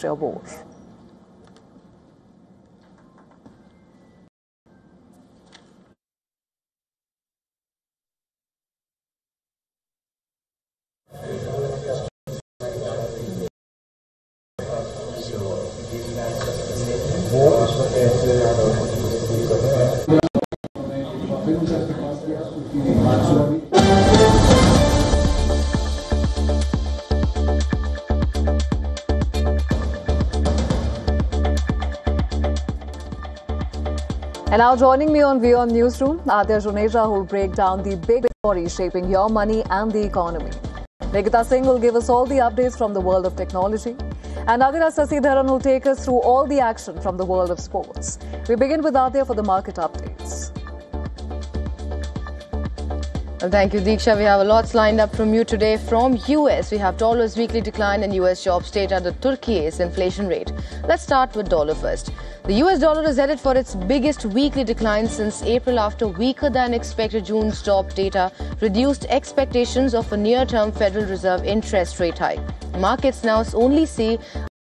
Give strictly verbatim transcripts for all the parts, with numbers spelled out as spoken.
Antarctica war. And now joining me on WION Newsroom, Adya Juneja, who will break down the big stories shaping your money and the economy. Nikita Singh will give us all the updates from the world of technology. And Adira Sasidharan will take us through all the action from the world of sports. We begin with Adya for the market updates. Well, thank you, Deeksha. We have a lots lined up from you today. From U S, we have dollar's weekly decline and U S jobs data, the Turkey's inflation rate. Let's start with dollar first. The U S dollar is headed for its biggest weekly decline since April after weaker than expected June's job data reduced expectations of a near-term Federal Reserve interest rate hike. Markets now only see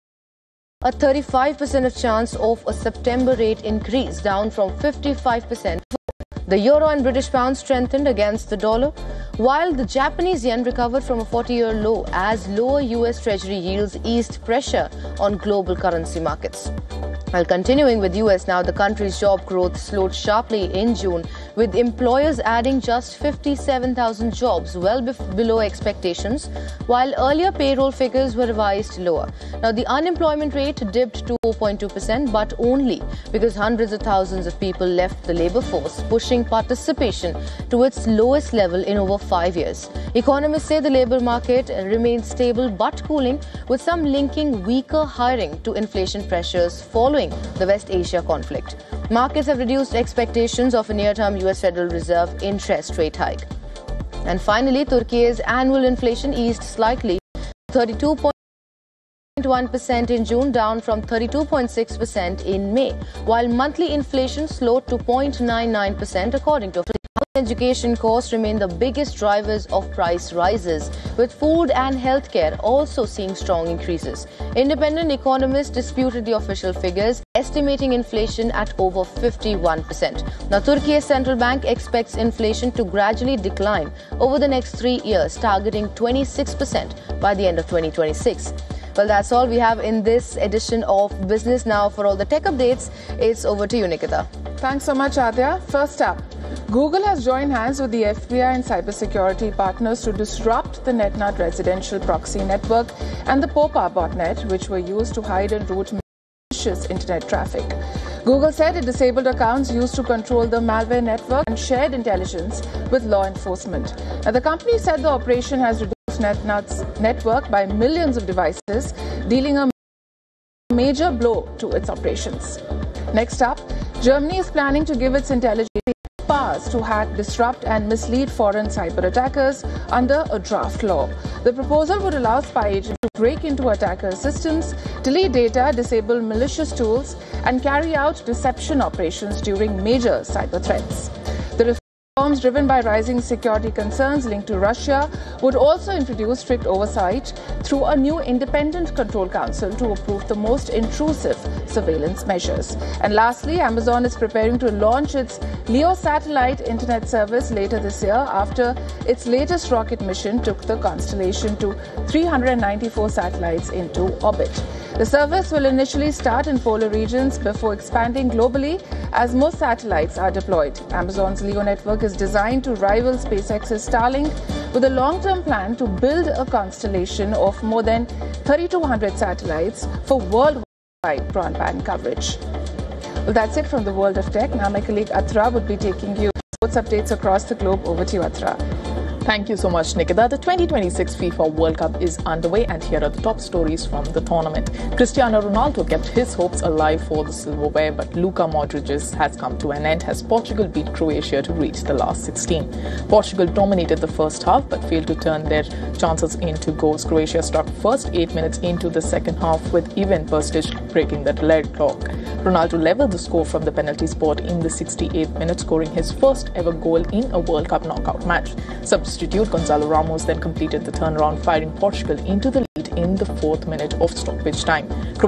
a thirty-five percent of chance of a September rate increase, down from fifty-five percent. The euro and British pound strengthened against the dollar, while the Japanese yen recovered from a forty-year low as lower U S Treasury yields eased pressure on global currency markets. While continuing with U S now, the country's job growth slowed sharply in June, with employers adding just fifty-seven thousand jobs, well bef- below expectations, while earlier payroll figures were revised lower. Now, the unemployment rate dipped to four point two percent, but only because hundreds of thousands of people left the labour force, pushing participation to its lowest level in over five years. Economists say the labour market remains stable but cooling, with some linking weaker hiring to inflation pressures following the West Asia conflict. Markets have reduced expectations of a near-term U S Federal Reserve interest rate hike. And finally, Turkey's annual inflation eased slightly to thirty-two point one percent in June, down from thirty-two point six percent in May, while monthly inflation slowed to zero point nine nine percent according to education costs remain the biggest drivers of price rises, with food and healthcare also seeing strong increases. Independent economists disputed the official figures, estimating inflation at over fifty-one percent. Now, Turkey's central bank expects inflation to gradually decline over the next three years, targeting twenty-six percent by the end of twenty twenty-six. Well, that's all we have in this edition of Business Now. For all the tech updates, it's over to you, Nikita. Thanks so much, Adya. First up, Google has joined hands with the F B I and cybersecurity partners to disrupt the NetNut residential proxy network and the Popa botnet, which were used to hide and route malicious internet traffic. Google said it disabled accounts used to control the malware network and shared intelligence with law enforcement. Now, the company said the operation has reduced NetNut's network by millions of devices, dealing a major blow to its operations. Next up, Germany is planning to give its intelligence powers to hack, disrupt and mislead foreign cyber attackers under a draft law. The proposal would allow spy agents to break into attacker systems, delete data, disable malicious tools and carry out deception operations during major cyber threats. The reforms driven by rising security concerns linked to Russia would also introduce strict oversight through a new independent control council to approve the most intrusive surveillance measures. And lastly, Amazon is preparing to launch its LEO satellite internet service later this year after its latest rocket mission took the constellation to three hundred ninety-four satellites into orbit. The service will initially start in polar regions before expanding globally as more satellites are deployed. Amazon's LEO network is designed to rival SpaceX's Starlink, with a long-term plan to build a constellation of more than thirty-two hundred satellites for worldwide broadband coverage. Well, that's it from the world of tech. Now my colleague Atra would be taking you sports updates across the globe. Over to you, Atra. Thank you so much, Nikita. The twenty twenty-six FIFA World Cup is underway, and here are the top stories from the tournament. Cristiano Ronaldo kept his hopes alive for the silverware, but Luka Modric's has come to an end as Portugal beat Croatia to reach the last sixteen. Portugal dominated the first half but failed to turn their chances into goals. Croatia struck first eight minutes into the second half, with Ivan Perisic breaking the red clock. Ronaldo leveled the score from the penalty spot in the sixty-eighth minute, scoring his first ever goal in a World Cup knockout match. Substitute Gonzalo Ramos then completed the turnaround, firing Portugal into the lead in the fourth minute of stoppage time.